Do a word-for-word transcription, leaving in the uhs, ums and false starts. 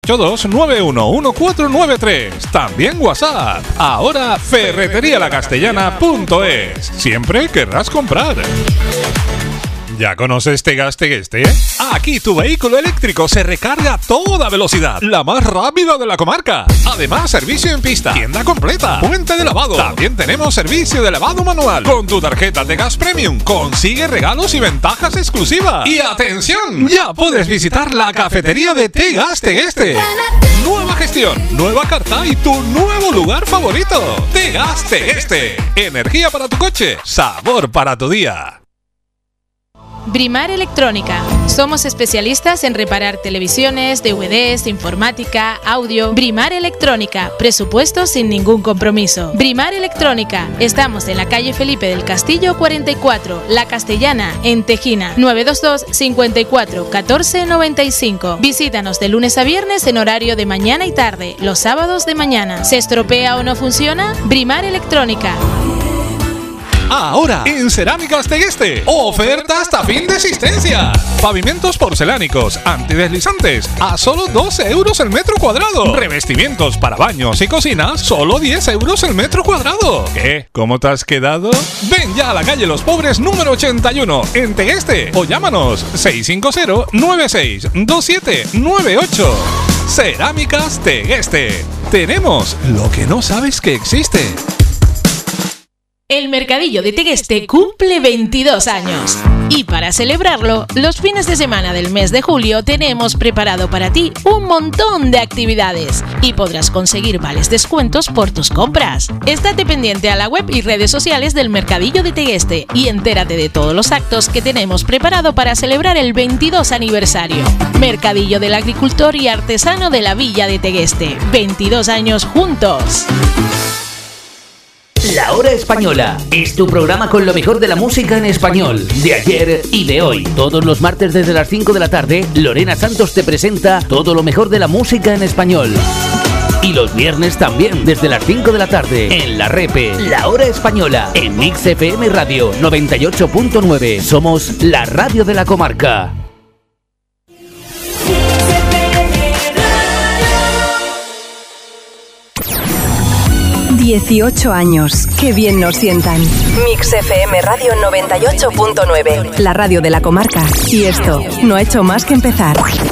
ocho dos nueve uno uno cuatro nueve tres. También WhatsApp. Ahora ferretería la castellana punto es. Siempre querrás comprar. ¿Ya conoces Tegas Tegueste? Aquí tu vehículo eléctrico se recarga a toda velocidad, la más rápida de la comarca. Además, servicio en pista, tienda completa, puente de lavado. También tenemos servicio de lavado manual. Con tu tarjeta Tegas Premium consigue regalos y ventajas exclusivas. Y atención, ya puedes visitar la cafetería de Tegas Tegueste. Nueva gestión, nueva carta y tu nuevo lugar favorito. Tegas Tegueste. Energía para tu coche, sabor para tu día. Brimar Electrónica. Somos especialistas en reparar televisiones, D V Ds, informática, audio. Brimar Electrónica. Presupuesto sin ningún compromiso. Brimar Electrónica. Estamos en la calle Felipe del Castillo cuarenta y cuatro, La Castellana, en Tejina. nueve dos dos, cinco cuatro, uno cuatro nueve cinco. Visítanos de lunes a viernes en horario de mañana y tarde. Los sábados de mañana. ¿Se estropea o no funciona? Brimar Electrónica. Ahora, en Cerámicas Tegueste, oferta hasta fin de existencia. Pavimentos porcelánicos, antideslizantes, a solo doce euros el metro cuadrado. Revestimientos para baños y cocinas, solo diez euros el metro cuadrado. ¿Qué? ¿Cómo te has quedado? Ven ya a la calle Los Pobres número ochenta y uno, en Tegueste, o llámanos seis cinco cero, nueve seis, dos siete nueve ocho. Cerámicas Tegueste. Tenemos lo que no sabes que existe. El Mercadillo de Tegueste cumple veintidós años. Y para celebrarlo, los fines de semana del mes de julio tenemos preparado para ti un montón de actividades y podrás conseguir vales descuentos por tus compras. Estate pendiente a la web y redes sociales del Mercadillo de Tegueste y entérate de todos los actos que tenemos preparado para celebrar el veintidós aniversario. Mercadillo del Agricultor y Artesano de la Villa de Tegueste. veintidós años juntos. La Hora Española es tu programa con lo mejor de la música en español, de ayer y de hoy. Todos los martes desde las cinco de la tarde, Lorena Santos te presenta todo lo mejor de la música en español. Y los viernes también, desde las cinco de la tarde, en La Repe, La Hora Española, en Mix F M Radio noventa y ocho punto nueve. Somos la radio de la comarca. dieciocho años. Qué bien nos sientan. Mix F M Radio noventa y ocho punto nueve. La radio de la comarca. Y esto no ha hecho más que empezar.